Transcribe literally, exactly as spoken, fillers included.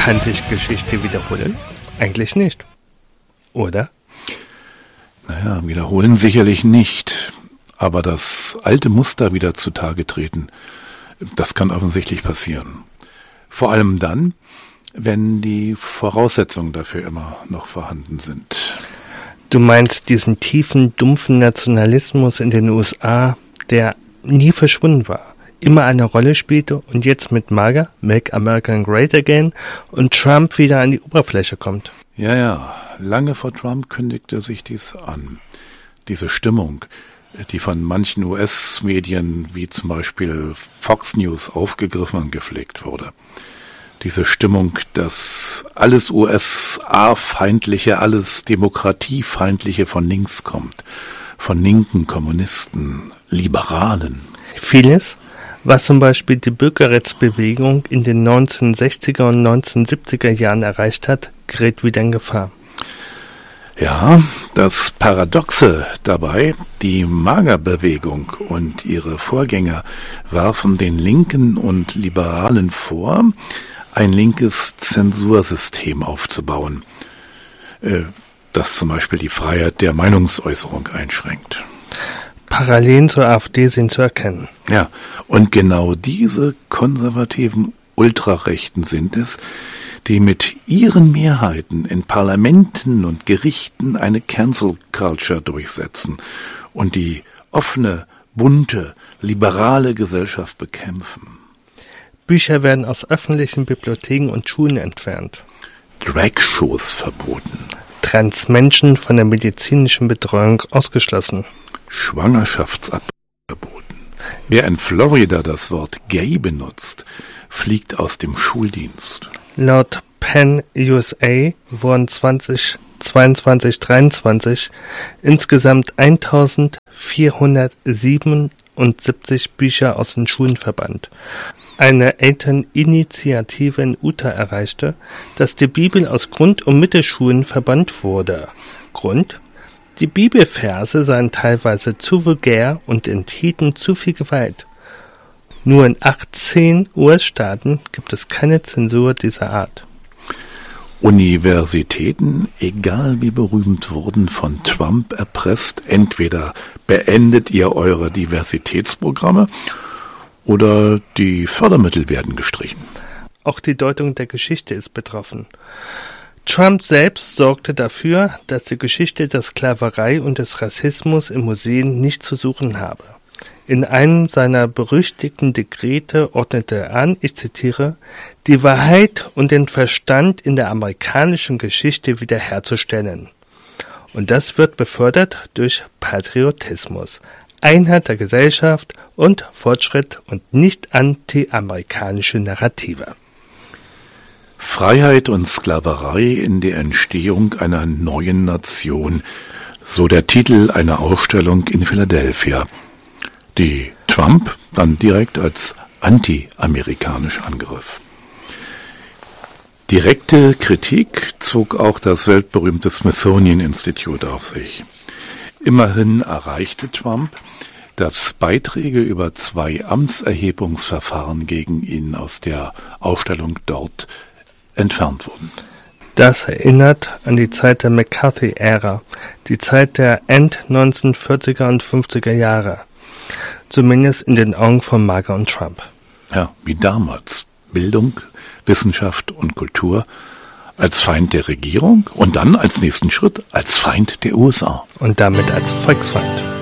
Kann sich Geschichte wiederholen? Eigentlich nicht. Oder? Naja, wiederholen sicherlich nicht. Aber das alte Muster wieder zutage treten, das kann offensichtlich passieren. Vor allem dann, wenn die Voraussetzungen dafür immer noch vorhanden sind. Du meinst diesen tiefen, dumpfen Nationalismus in den U S A, der nie verschwunden war, immer eine Rolle spielte und jetzt mit MAGA, Make America Great Again, und Trump wieder an die Oberfläche kommt. Ja, ja, lange vor Trump kündigte sich dies an. Diese Stimmung, die von manchen U S-Medien wie zum Beispiel Fox News aufgegriffen und gepflegt wurde. Diese Stimmung, dass alles U S A-feindliche, alles Demokratiefeindliche von links kommt, von linken Kommunisten, Liberalen. Vieles, was zum Beispiel die Bürgerrechtsbewegung in den neunzehnhundertsechziger und neunzehnhundertsiebziger Jahren erreicht hat, gerät wieder in Gefahr. Ja, das Paradoxe dabei, die MAGA-Bewegung und ihre Vorgänger warfen den Linken und Liberalen vor, ein linkes Zensursystem aufzubauen, äh, das zum Beispiel die Freiheit der Meinungsäußerung einschränkt. Parallelen zur AfD sind zu erkennen. Ja, und genau diese konservativen Ultrarechten sind es, die mit ihren Mehrheiten in Parlamenten und Gerichten eine Cancel Culture durchsetzen und die offene, bunte, liberale Gesellschaft bekämpfen. Bücher werden aus öffentlichen Bibliotheken und Schulen entfernt. Drag-Shows verboten. Transmenschen von der medizinischen Betreuung ausgeschlossen. Schwangerschaftsabbruch verboten. Wer in Florida das Wort gay benutzt, fliegt aus dem Schuldienst. Laut Penn U S A wurden zweitausendzweiundzwanzig dreiundzwanzig insgesamt eintausendvierhundertsiebenundsiebzig Bücher aus den Schulen verbannt. Eine Elterninitiative in Utah erreichte, dass die Bibel aus Grund- und Mittelschulen verbannt wurde. Grund? Die Bibelverse seien teilweise zu vulgär und enthielten zu viel Gewalt. Nur in achtzehn U S-Staaten gibt es keine Zensur dieser Art. Universitäten, egal wie berühmt, wurden von Trump erpresst. Entweder beendet ihr eure Diversitätsprogramme oder die Fördermittel werden gestrichen. Auch die Deutung der Geschichte ist betroffen. Trump selbst sorgte dafür, dass die Geschichte der Sklaverei und des Rassismus in Museen nicht zu suchen habe. In einem seiner berüchtigten Dekrete ordnete er an, ich zitiere, die Wahrheit und den Verstand in der amerikanischen Geschichte wiederherzustellen. Und das wird befördert durch Patriotismus, Einheit der Gesellschaft und Fortschritt und nicht anti-amerikanische Narrative. Freiheit und Sklaverei in der Entstehung einer neuen Nation, so der Titel einer Ausstellung in Philadelphia, die Trump dann direkt als anti-amerikanisch angriff. Direkte Kritik zog auch das weltberühmte Smithsonian Institute auf sich. Immerhin erreichte Trump, dass Beiträge über zwei Amtserhebungsverfahren gegen ihn aus der Ausstellung dort entfernt wurden. Das erinnert an die Zeit der McCarthy-Ära, die Zeit der End-neunzehnhundertvierziger und fünfziger Jahre. Zumindest in den Augen von MAGA und Trump. Ja, wie damals. Bildung, Wissenschaft und Kultur als Feind der Regierung und dann als nächsten Schritt als Feind der U S A. Und damit als Volksfeind.